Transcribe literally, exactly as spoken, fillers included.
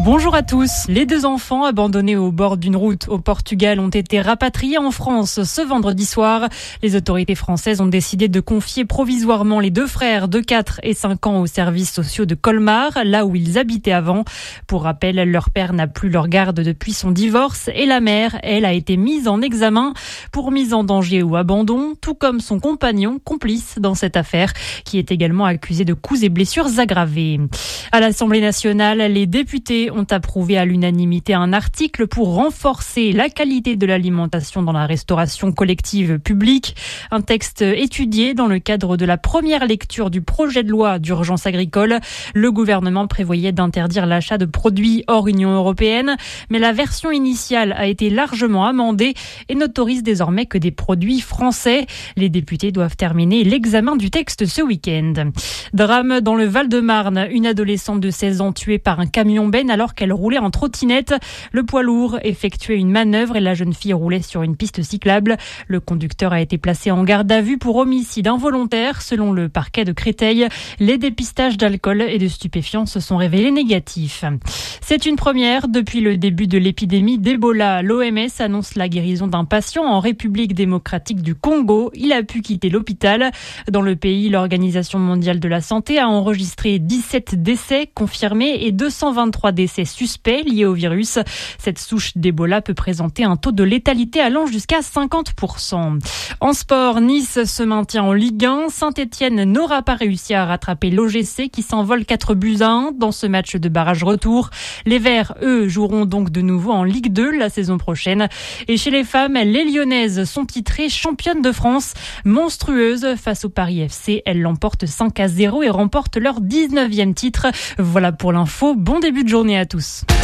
Bonjour à tous. Les deux enfants abandonnés au bord d'une route au Portugal ont été rapatriés en France ce vendredi soir. Les autorités françaises ont décidé de confier provisoirement les deux frères de quatre et cinq ans aux services sociaux de Colmar, là où ils habitaient avant. Pour rappel, leur père n'a plus leur garde depuis son divorce et la mère, elle, a été mise en examen pour mise en danger ou abandon, tout comme son compagnon complice dans cette affaire, qui est également accusé de coups et blessures aggravées. À l'Assemblée nationale, les députés ont approuvé à l'unanimité un article pour renforcer la qualité de l'alimentation dans la restauration collective publique. Un texte étudié dans le cadre de la première lecture du projet de loi d'urgence agricole. Le gouvernement prévoyait d'interdire l'achat de produits hors Union européenne, mais la version initiale a été largement amendée et n'autorise désormais que des produits français. Les députés doivent terminer l'examen du texte ce week-end. Drame dans le Val-de-Marne. Une adolescente de seize ans tuée par un camion-benne alors qu'elle roulait en trottinette. Le poids lourd effectuait une manœuvre et la jeune fille roulait sur une piste cyclable. Le conducteur a été placé en garde à vue pour homicide involontaire selon le parquet de Créteil. Les dépistages d'alcool et de stupéfiants se sont révélés négatifs. C'est une première depuis le début de l'épidémie d'Ebola. L'O M S annonce la guérison d'un patient en République démocratique du Congo. Il a pu quitter l'hôpital. Dans le pays, l'Organisation mondiale de la santé a enregistré dix-sept décès confirmés et deux cent vingt-trois décès suspects liés au virus. Cette souche d'Ebola peut présenter un taux de létalité allant jusqu'à cinquante pour cent. En sport, Nice se maintient en Ligue un. Saint-Etienne n'aura pas réussi à rattraper l'O G C qui s'envole quatre buts à un dans ce match de barrage retour. Les Verts, eux, joueront donc de nouveau en Ligue deux la saison prochaine. Et chez les femmes, les Lyonnaises sont titrées championnes de France. Monstrueuses face au Paris F C, elles l'emportent cinq à zéro et remportent leur dix-neuvième titre. Voilà pour l'info. Bon début de journée à tous.